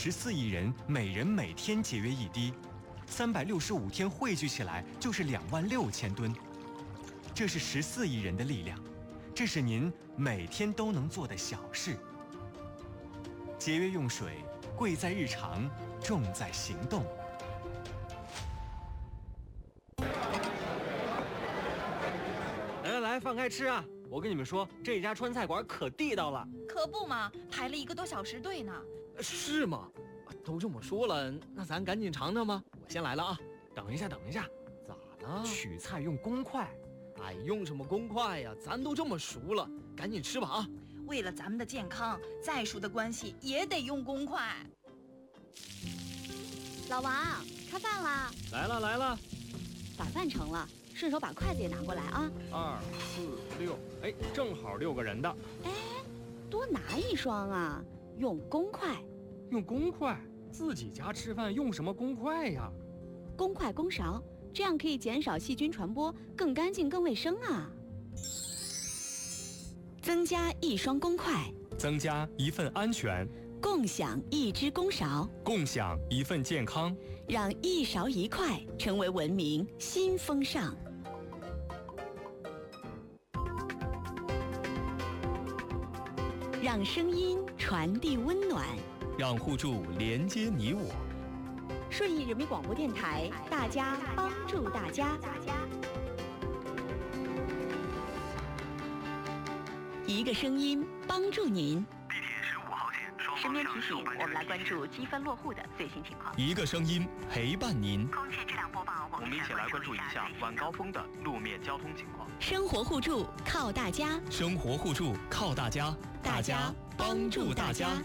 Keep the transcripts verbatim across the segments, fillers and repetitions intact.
十四亿人每人每天节约一滴，三百六十五天汇聚起来就是两万六千吨。这是十四亿人的力量，这是您每天都能做的小事。节约用水，贵在日常，重在行动。 来来来，放开吃啊！我跟你们说，这家川菜馆可地道了。 可不嘛，排了一个多小时队呢。 是吗？都这么说了，那咱赶紧尝尝吧。我先来了啊！等一下，等一下，咋了？取菜用公筷。哎，用什么公筷呀？咱都这么熟了，赶紧吃吧啊！ 为了咱们的健康，再熟的关系也得用公筷。 老王，开饭啦！ 来了来了， 把饭盛了，顺手把筷子也拿过来啊！ 二四六，哎，正好六个人的。 哎，多拿一双啊！用公筷。 用公筷？自己家吃饭用什么公筷呀？ 公筷公勺，这样可以减少细菌传播，更干净更卫生啊！增加一双公筷， 增加一份安全， 共享一只公勺， 共享一份健康， 让一勺一筷成为文明新风尚。让声音传递温暖， 让互助连接你我。 顺义人民广播电台，大家帮助大家。一个声音帮助您。 地铁十五号线双身方向边提醒， 右半我们来关注积分落户的最新情况。 一个声音陪伴您。 空气质量播报， 我们一起来关注一下晚高峰的路面交通情况。 生活互助靠大家， 生活互助靠大家， 大家帮助大家。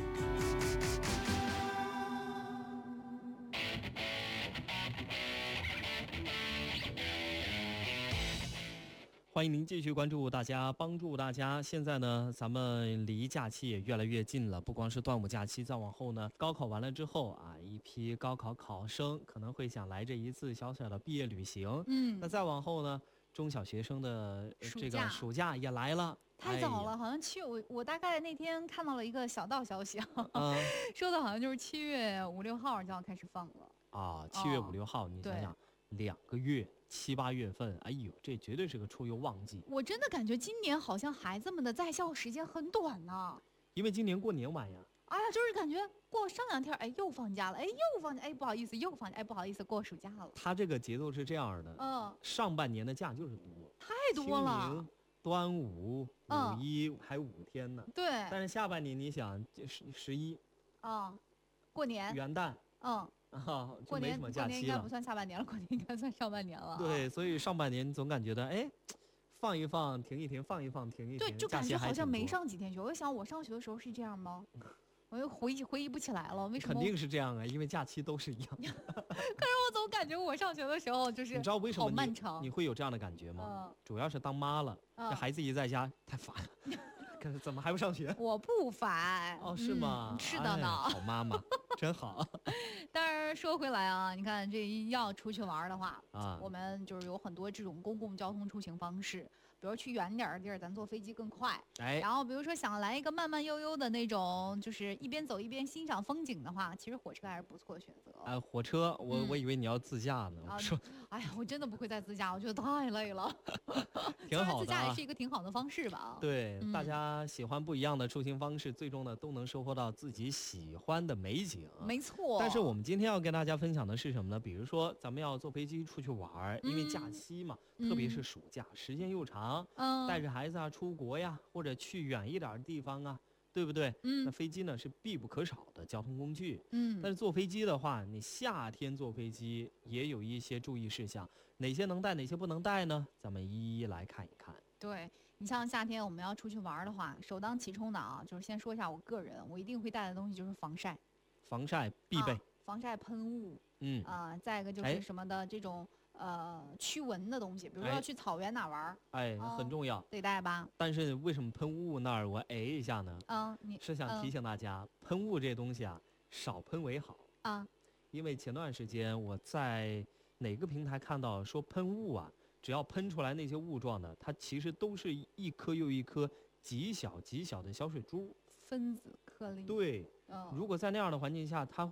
欢迎您继续关注大家帮助大家。现在呢，咱们离假期也越来越近了，不光是端午假期，再往后呢，高考完了之后啊，一批高考考生可能会想来这一次小小的毕业旅行。 嗯， 那再往后呢，中小学生的这个暑假也来了。 太早了，哎、好像七我我大概那天看到了一个小道消息， 嗯、 说的好像就是七月五六号就要开始放了啊。七月五六号，哦、你想想，两个月。七八月份，哎呦，这绝对是个出游旺季。 我真的感觉今年好像孩子们的在校时间很短呢， 因为今年过年晚呀。 哎呀，就是感觉过上两天，哎，又放假了，哎，又放假，哎，不好意思，又放假，哎，不好意思，过暑假了。 他这个节奏是这样的， 嗯， 上半年的假就是多， 太多了。 清明、端午、五一、嗯、还有五天呢。 对。 但是下半年你想，十十一， 啊、嗯，过年、 元旦， 嗯。 啊， 过年过年应该不算下半年了，过年应该算上半年了。 对，所以上半年总感觉到，哎，放一放，停一停，放一放，停一停。 对，就感觉好像没上几天学。我想我上学的时候是这样吗？我又回忆回忆不起来了，为什么？ 肯定是这样啊，因为假期都是一样。 可是我总感觉我上学的时候就是你知道为什么好漫长， 你会有这样的感觉吗？ 嗯、 主要是当妈了，这、嗯、孩子一在家太烦了。可是怎么还不上学？ 我不烦哦，是吗？ 嗯、是的呢、 哎，好妈妈真好。 但是说回来啊，你看这要出去玩的话啊， 我们就是有很多这种公共交通出行方式，比如去远点的地儿，咱坐飞机更快。 哎， 然后比如说想来一个慢慢悠悠的那种，就是一边走一边欣赏风景的话，其实火车还是不错的选择。 哎、呃，火车，我、嗯、我以为你要自驾呢。 啊、 我说， 哎呀，我真的不会再自驾，我觉得太累了。 挺好的、啊， 自驾也是一个挺好的方式吧。 对、 嗯， 大家喜欢不一样的出行方式，最终呢都能收获到自己喜欢的美景。 没错。 但是我们今天要跟大家分享的是什么呢？比如说咱们要坐飞机出去玩，因为假期嘛， 嗯、 特别是暑假，时间又长， 嗯， 带着孩子啊出国呀，或者去远一点的地方啊。对不对？ 嗯， 那飞机呢是必不可少的交通工具。 嗯， 但是坐飞机的话，你夏天坐飞机也有一些注意事项，哪些能带，哪些不能带呢？咱们一一来看一看。 对，你像夏天我们要出去玩的话，首当其冲的啊，就是先说一下我个人，我一定会带的东西就是防晒， 防晒必备， 啊、防晒喷雾， 嗯啊、呃，再一个就是什么的这种。呃，驱蚊的东西，比如说要去草原哪玩， 哎，哎很重要， 得带吧。 但是为什么喷雾那儿我哎一下呢？ 嗯，你是想提醒大家，嗯、喷雾这东西啊，少喷为好啊。 因为前段时间我在哪个平台看到说喷雾啊，只要喷出来那些雾状的，它其实都是一颗又一颗极小极小的小水珠。 分子颗粒。 对， 嗯， 如果在那样的环境下，它